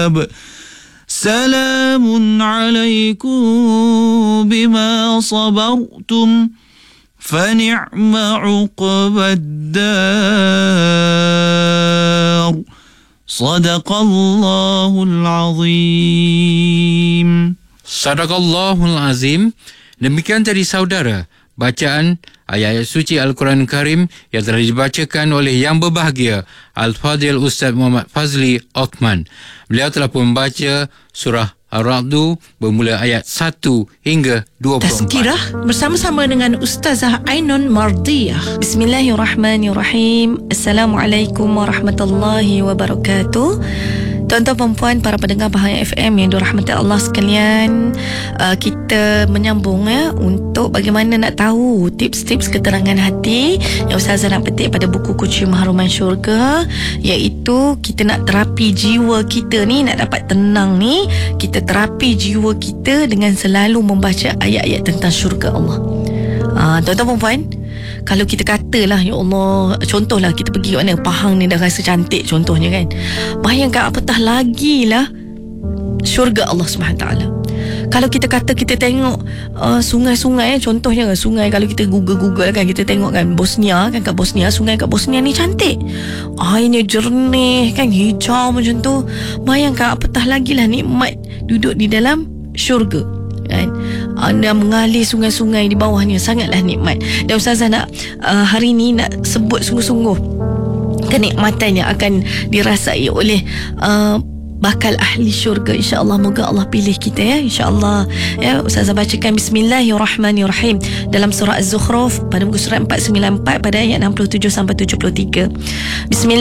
الكتاب سلام عليكم بما صبرتم فنعم عقب الدار صدق الله العظيم. Sadaqallahul Azim. Demikian tadi saudara bacaan ayat-ayat suci Al-Quran Karim yang telah dibacakan oleh yang berbahagia Al-Fadhil Ustaz Muhammad Fazli Othman. Beliau telah pun membaca surah Ar-Ra'du bermula ayat 1 hingga 24. Tazkirah bersama-sama dengan Ustazah Ainun Mardiyah. Bismillahirrahmanirrahim. Assalamualaikum warahmatullahi wabarakatuh. Tuan-tuan, puan, para pendengar Bahagia FM yang dirahmati Allah sekalian, kita menyambung untuk bagaimana nak tahu tips-tips keterangan hati yang Ustazah nak petik pada buku Kunci Mahruman Syurga, iaitu kita nak terapi jiwa kita ni, nak dapat tenang ni, kita terapi jiwa kita dengan selalu membaca ayat-ayat tentang syurga Allah. Tuan-tuan, puan, kalau kita katalah, ya Allah, contohlah kita pergi kat mana, Pahang ni dah rasa cantik contohnya kan, bayangkan apatah lagi lah syurga Allah SWT. Kalau kita kata kita tengok sungai-sungai, contohnya sungai, kalau kita google kan, kita tengok kan Bosnia kan, kat Bosnia, sungai kat Bosnia ni cantik, airnya jernih kan, hijau macam tu. Bayangkan apatah lagi lah nikmat duduk di dalam syurga kan. Anda mengalir sungai-sungai di bawahnya, sangatlah nikmat. Dan Ustazah nak hari ni nak sebut sungguh-sungguh kenikmatan yang akan dirasai oleh bakal ahli syurga, insya-Allah. Moga Allah pilih kita ya, insya-Allah. Ya, Ustazah bacakan Bismillahirrahmanirrahim dalam surah Az-Zukhruf pada muka surat 494 pada ayat 67 sampai 73. Bismillah.